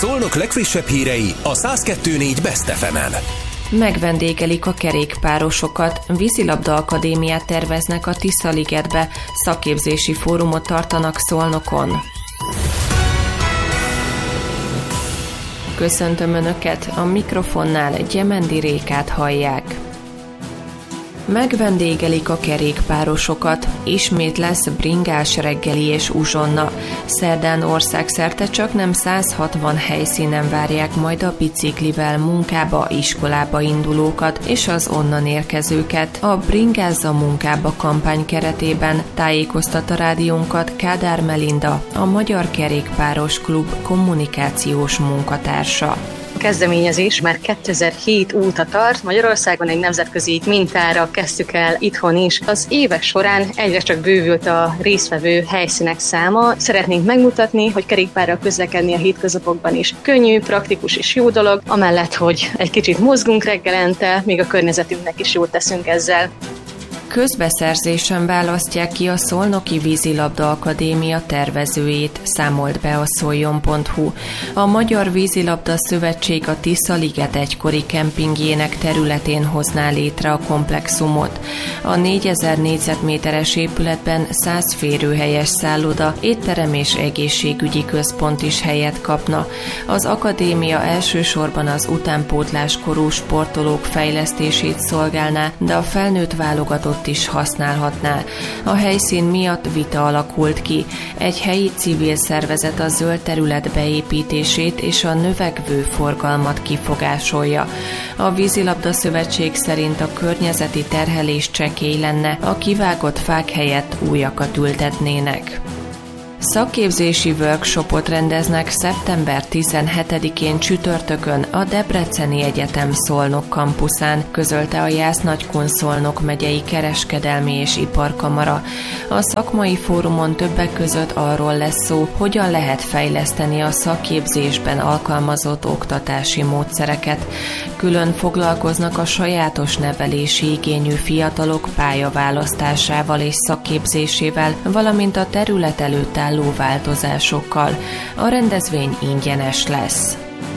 Szolnok legfrissebb hírei a 102.4 Best FM-en. Megvendégelik a kerékpárosokat, vízilabda akadémiát terveznek a Tisza-ligetbe, szakképzési fórumot tartanak Szolnokon. Köszöntöm Önöket, a mikrofonnál Gyemendi Rékát hallják. Megvendégelik a kerékpárosokat, ismét lesz bringás reggeli és uzsonna. Szerdán országszerte csaknem 160 helyszínen várják majd a biciklivel munkába, iskolába indulókat és az onnan érkezőket. A Bringázza munkába kampány keretében tájékoztat a rádiónkat Kádár Melinda, a Magyar Kerékpáros Klub kommunikációs munkatársa. A kezdeményezés már 2007 óta tart, Magyarországon egy nemzetközi mintára kezdtük el itthon is. Az évek során egyre csak bővült a résztvevő helyszínek száma. Szeretnénk megmutatni, hogy kerékpárral közlekedni a hétköznapokban is könnyű, praktikus és jó dolog, amellett, hogy egy kicsit mozgunk reggelente, még a környezetünknek is jót teszünk ezzel. Közbeszerzésen választják ki a Szolnoki Vízilabda Akadémia tervezőjét, számolt be a szoljon.hu. A Magyar Vízilabda Szövetség a Tisza-liget egykori kempingjének területén hozná létre a komplexumot. A 4000 négyzetméteres épületben 100 férőhelyes szálloda, étterem és egészségügyi központ is helyet kapna. Az akadémia elsősorban az utánpótláskorú sportolók fejlesztését szolgálná, de a felnőtt válogatott is használhatná. A helyszín miatt vita alakult ki. Egy helyi civil szervezet a zöld terület beépítését és a növekvő forgalmat kifogásolja. A Vízilabda Szövetség szerint a környezeti terhelés csekély lenne, a kivágott fák helyett újakat ültetnének. Szakképzési workshopot rendeznek szeptember 17-én csütörtökön a Debreceni Egyetem Szolnok kampuszán, közölte a Jász-Nagykun Szolnok megyei kereskedelmi és iparkamara. A szakmai fórumon többek között arról lesz szó, hogyan lehet fejleszteni a szakképzésben alkalmazott oktatási módszereket. Külön foglalkoznak a sajátos nevelési igényű fiatalok pályaválasztásával és szakképzésével, valamint a terület előtt álló változásokkal. A rendezvény ingyenes lesz.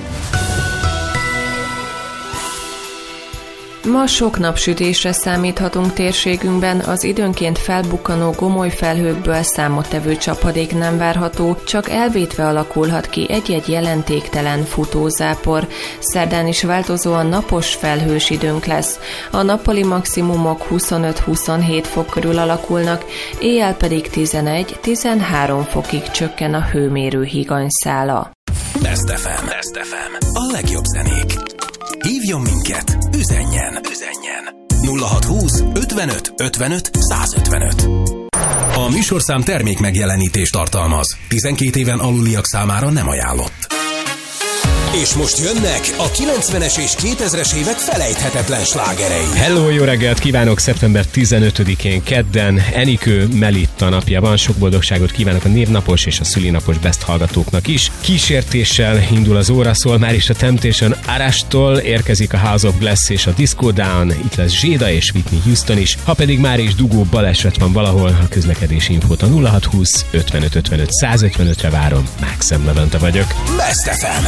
Ma sok napsütésre számíthatunk térségünkben, az időnként felbukkanó gomoly felhőkből számottevő csapadék nem várható, csak elvétve alakulhat ki egy-egy jelentéktelen futózápor. Szerdán is változóan napos felhős időnk lesz. A nappali maximumok 25-27 fok körül alakulnak, éjjel pedig 11-13 fokig csökken a hőmérő higanyszála. Best FM. A legjobb zenék. Hívjon minket, üzenjen. 0620 55 55 155. A műsorszám termék megjelenítést tartalmaz. 12 éven aluliak számára nem ajánlott. És most jönnek a 90-es és 2000-es évek felejthetetlen slágerei. Hello, jó reggelt kívánok! Szeptember 15-én kedden Enikő Melitta napja van. Sok boldogságot kívánok a névnapos és a szülinapos Best hallgatóknak is. Kísértéssel indul az óra, szól már is a Temptation Arastól, érkezik a House of Glass és a Disco Down, itt lesz Zséda és Whitney Houston is. Ha pedig már is dugó baleset van valahol, a közlekedési infót a 0620 55 55 155-re várom. Mákszem Levente vagyok. Best FM.